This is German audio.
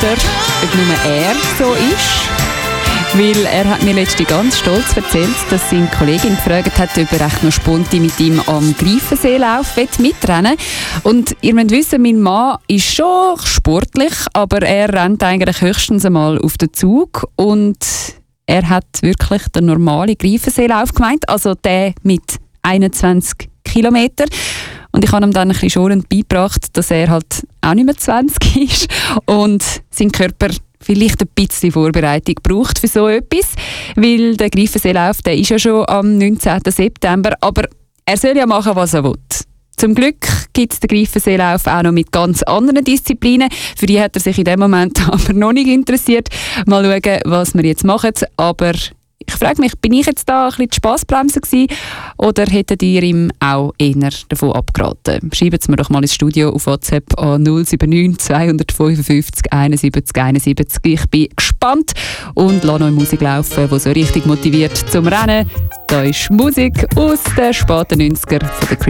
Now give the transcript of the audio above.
oder ob nur er so ist. Weil er hat mir letztens ganz stolz erzählt, dass seine Kollegin gefragt hat, ob er echt noch spontan mit ihm am Greifenseelauf mitrennen will. Und ihr müsst wissen, mein Mann ist schon sportlich, aber er rennt eigentlich höchstens einmal auf den Zug. Und er hat wirklich den normalen Greifenseelauf gemeint, also der mit 21 Kilometern. Und ich habe ihm dann ein bisschen schonend beigebracht, dass er halt auch nicht mehr 20 ist und sein Körper vielleicht ein bisschen Vorbereitung braucht für so etwas, weil der Greifenseelauf, der ist ja schon am 19. September, aber er soll ja machen, was er will. Zum Glück gibt es den Greifenseelauf auch noch mit ganz anderen Disziplinen. Für die hat er sich in dem Moment aber noch nicht interessiert. Mal schauen, was wir jetzt machen. Aber ich frage mich, bin ich jetzt da ein bisschen die Spassbremse gewesen, oder hättet ihr ihm auch eher davon abgeraten? Schreibt es mir doch mal ins Studio auf WhatsApp an 079 255 71 71. Ich bin gespannt und lasse noch Musik laufen, die so richtig motiviert zum Rennen. Da ist Musik aus den späten 90er von The Cream.